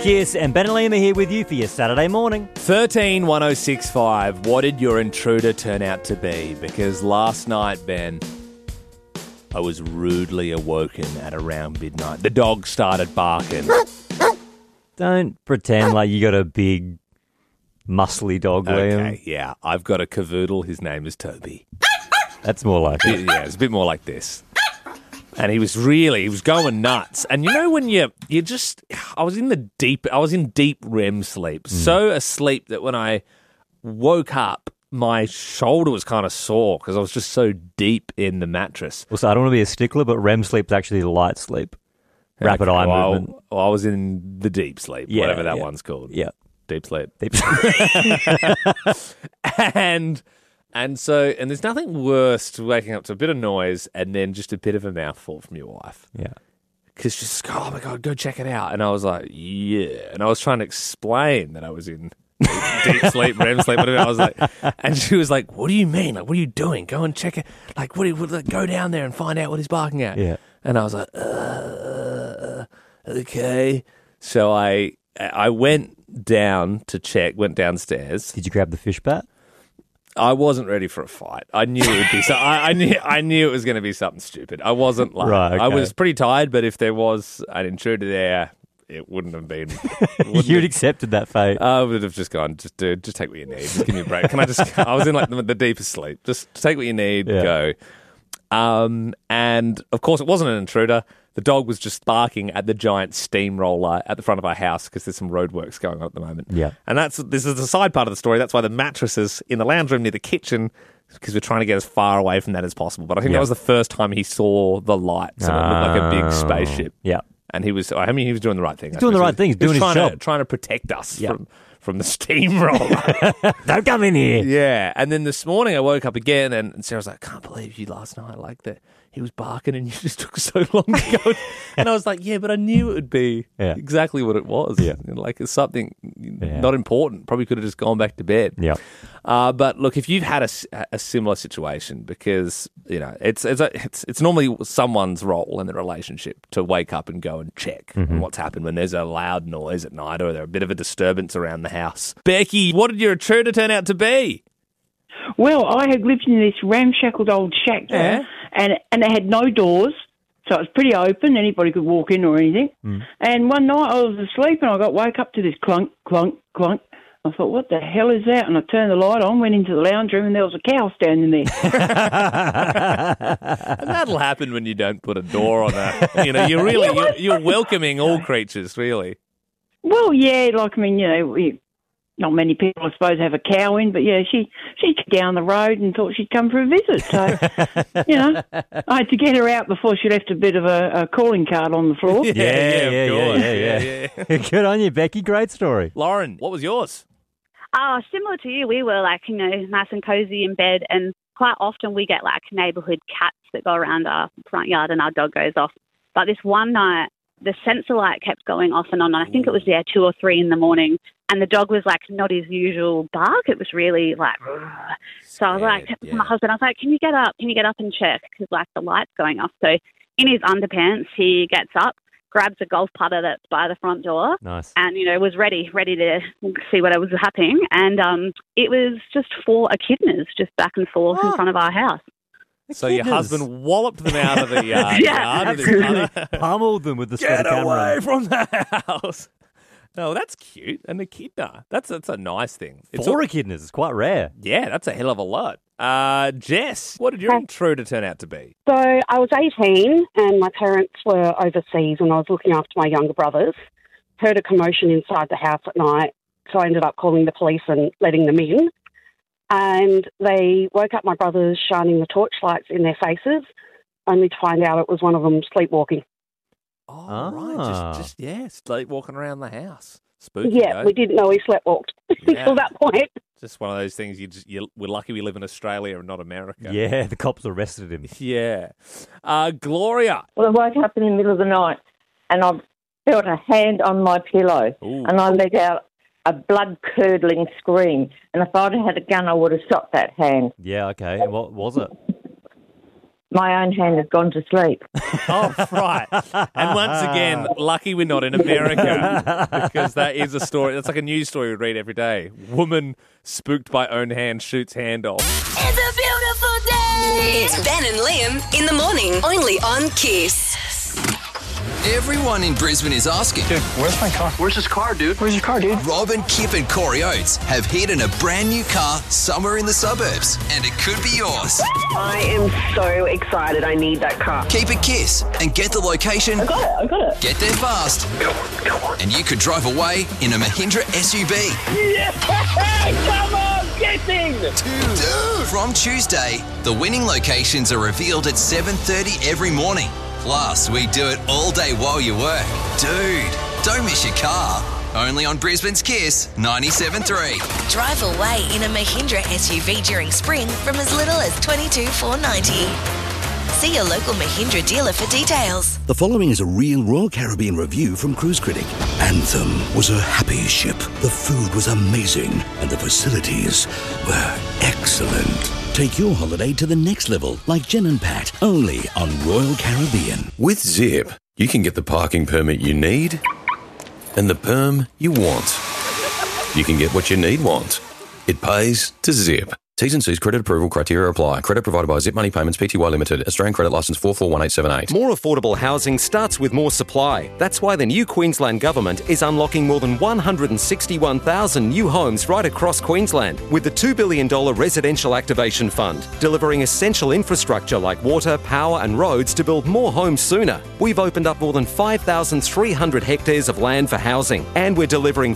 Kiss and Ben and Liam are here with you for your Saturday morning. 131065. What did your intruder turn out to be? Because last night, Ben, I was rudely awoken at around midnight. The dog started barking. Don't pretend like you got a big, muscly dog, Liam. Okay, yeah. I've got a cavoodle. His name is Toby. That's more like it. Yeah, it's a bit more like this. And he was going nuts. And you know when I was in deep REM sleep. So asleep that when I woke up, my shoulder was kind of sore because I was just so deep in the mattress. Also, I don't want to be a stickler, but REM sleep's actually light sleep. Rapid eye movement. I was in the deep sleep, whatever that one's called. Yeah. Deep sleep. Deep sleep. And there's nothing worse to waking up to a bit of noise and then just a bit of a mouthful from your wife. Yeah. Because she's just, oh my God, go check it out. And I was like, yeah. And I was trying to explain that I was in deep sleep, REM sleep, whatever. I was like, and she was like, what do you mean? Like, what are you doing? Go and check it. Like, go down there and find out what he's barking at. Yeah. And I was like, okay. So I went down to check, went downstairs. Did you grab the fish bat? I wasn't ready for a fight. I knew it would be so. I knew it was going to be something stupid. I wasn't like Right, okay. I was pretty tired, but if there was an intruder there, it wouldn't have been. You'd accepted that fate. I would have just gone, just take what you need. Just give me a break. Can I just? I was in like the deepest sleep. Just take what you need. Yeah. Go. And of course, it wasn't an intruder. The dog was just barking at the giant steamroller at the front of our house because there's some roadworks going on at the moment. Yeah. And this is the side part of the story. That's why the mattresses in the lounge room near the kitchen, because we're trying to get as far away from that as possible. But I think that was the first time he saw the lights and it looked like a big spaceship. Yeah. And he was doing the right thing. He's doing the right thing. He's doing his job. Trying to protect us from the steamroller. Don't come in here. Yeah. And then this morning I woke up again and Sarah's like, I can't believe you last night like that. He was barking and you just took so long to go. And I was like, yeah, but I knew it would be exactly what it was. Yeah. Like it's something not important. Probably could have just gone back to bed. Yeah. But look, if you've had a similar situation, because it's normally someone's role in the relationship to wake up and go and check on what's happened when there's a loud noise at night or there's a bit of a disturbance around the house. Becky, what did your intruder turn out to be? Well, I had lived in this ramshackled old shack there, and it had no doors, so it was pretty open. Anybody could walk in or anything. And one night I was asleep and I woke up to this clunk, clunk, clunk. I thought, what the hell is that? And I turned the light on, went into the lounge room, and there was a cow standing there. And that'll happen when you don't put a door on that. You're welcoming all creatures, really. Well, yeah, not many people, I suppose, have a cow in, but yeah, she came down the road and thought she'd come for a visit. So, I had to get her out before she left a bit of a calling card on the floor. Yeah. Good on you, Becky. Great story. Lauren, what was yours? Similar to you, we were nice and cozy in bed, and quite often we get neighbourhood cats that go around our front yard and our dog goes off. But this one night, the sensor light kept going off and on. And I think it was 2 or 3 in the morning. And the dog was not his usual bark. It was really so I was to my husband, I was like, can you get up and check? Because the light's going off. So in his underpants, he gets up, grabs a golf putter that's by the front door. Nice. And, was ready to see what was happening. And it was just 4 echidnas just back and forth in front of our house. So your husband walloped them out of the yard. Pummeled them with the Get camera. away from the house. Oh, that's cute. An echidna. That's a nice thing. 4 echidnas. It's quite rare. Yeah, that's a hell of a lot. Jess, what did your intruder turn out to be? So I was 18 and my parents were overseas and I was looking after my younger brothers. Heard a commotion inside the house at night, so I ended up calling the police and letting them in. And they woke up my brothers shining the torchlights in their faces, only to find out it was one of them sleepwalking. Oh, right. Just sleepwalking around the house. Spooky. Yeah, we didn't know he sleepwalked until that point. Just one of those things. We're lucky we live in Australia and not America. Yeah, the cops arrested him. Yeah. Gloria. Well, I woke up in the middle of the night and I felt a hand on my pillow. Ooh. And I let out a blood-curdling scream. And if I'd had a gun, I would have shot that hand. Yeah, okay. And what was it? my own hand has gone to sleep. Oh, right. And once again, lucky we're not in America because that is a story. That's like a news story we read every day. Woman spooked by own hand shoots hand off. It's a beautiful day. It's Ben and Liam in the morning, only on Kiss. Everyone in Brisbane is asking, Dude, where's my car? Where's his car, dude? Where's your car, dude? Rob and Kip and Corey Oates have hidden a brand new car somewhere in the suburbs, and it could be yours. I am so excited. I need that car. Keep it Kiss and get the location. I got it. Get there fast. Come on. And you could drive away in a Mahindra SUV. Yeah! Come on, getting! Dude. From Tuesday, the winning locations are revealed at 7:30 every morning. Plus, we do it all day while you work. Dude, don't miss your car. Only on Brisbane's Kiss 97.3. Drive away in a Mahindra SUV during spring from as little as $22,490. See your local Mahindra dealer for details. The following is a real Royal Caribbean review from Cruise Critic. Anthem was a happy ship. The food was amazing and the facilities were excellent. Take your holiday to the next level, like Jen and Pat, only on Royal Caribbean. With Zip, you can get the parking permit you need and the perm you want. You can get what you want. It pays to Zip. T's and C's credit approval criteria apply. Credit provided by Zip Money Payments Pty Limited. Australian credit licence 441878. More affordable housing starts with more supply. That's why the new Queensland Government is unlocking more than 161,000 new homes right across Queensland with the $2 billion Residential Activation Fund, delivering essential infrastructure like water, power and roads to build more homes sooner. We've opened up more than 5,300 hectares of land for housing, and we're delivering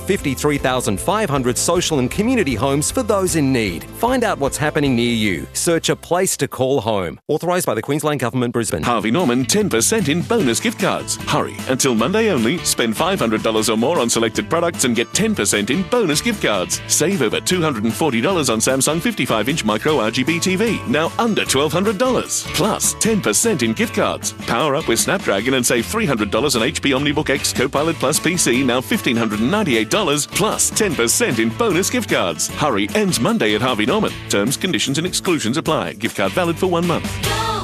53,500 social and community homes for those in need. Find out what's happening near you. Search a place to call home. Authorised by the Queensland Government, Brisbane. Harvey Norman 10% in bonus gift cards. Hurry, until Monday only. Spend $500 or more on selected products and get 10% in bonus gift cards. Save over $240 on Samsung 55-inch micro RGB TV, now under $1,200. Plus 10% in gift cards. Power up with Snapdragon and save $300 on HP OmniBook X Copilot Plus PC, now $1,598, plus 10% in bonus gift cards. Hurry, ends Monday at Harvey Norman. Terms, conditions and exclusions apply. Gift card valid for 1 month.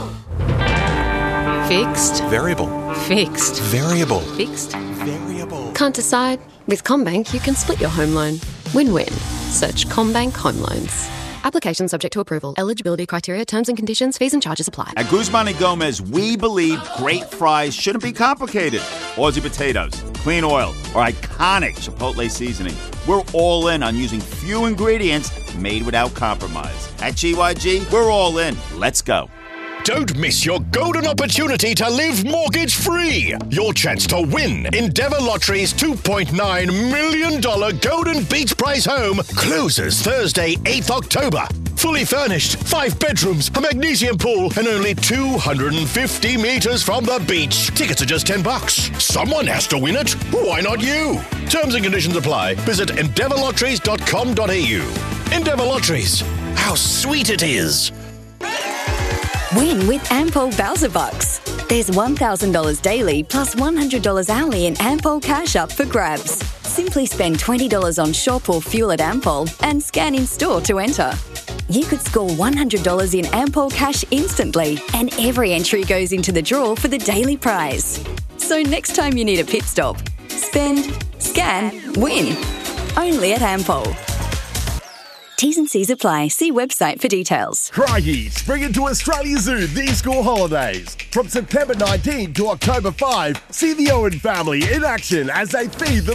Fixed. Variable. Fixed. Variable. Fixed. Variable. Can't decide? With CommBank, you can split your home loan. Win-win. Search CommBank Home Loans. Application subject to approval. Eligibility criteria, terms and conditions, fees and charges apply. At Guzman y Gomez, we believe great fries shouldn't be complicated. Aussie potatoes, clean oil, or iconic Chipotle seasoning. We're all in on using few ingredients made without compromise. At GYG, we're all in. Let's go. Don't miss your golden opportunity to live mortgage-free. Your chance to win Endeavour Lottery's $2.9 million Golden Beach Prize home closes Thursday, 8th October. Fully furnished, 5 bedrooms, a magnesium pool, and only 250 metres from the beach. Tickets are just $10. Someone has to win it. Why not you? Terms and conditions apply. Visit endeavourlotteries.com.au. Endeavour Lotteries. How sweet it is. Win with Ampol Bowser Bucks. There's $1,000 daily plus $100 hourly in Ampol cash up for grabs. Simply spend $20 on shop or fuel at Ampol and scan in store to enter. You could score $100 in Ampol cash instantly, and every entry goes into the draw for the daily prize. So next time you need a pit stop, spend, scan, win. Only at Ampol. T's and C's apply. See website for details. Crikey, spring into Australia Zoo these school holidays. From September 19 to October 5, see the Owen family in action as they feed the